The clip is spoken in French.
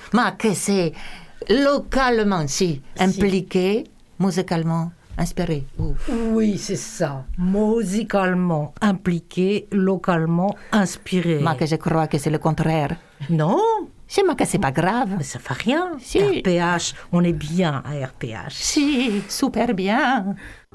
Mais que c'est localement, si, impliqué, musicalement, inspiré. Oui, c'est ça. Musicalement impliqué, localement inspiré. Mais que je crois que c'est le contraire. Non, C'est mais que c'est pas grave. mais ça fait rien. Si. RPH, on est bien à RPH. Si, super bien.